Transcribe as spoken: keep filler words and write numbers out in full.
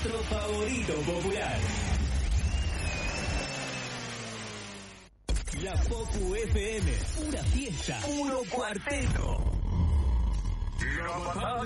nuestro favorito popular. La Popu F M, pura fiesta, puro cuarteto. La batalla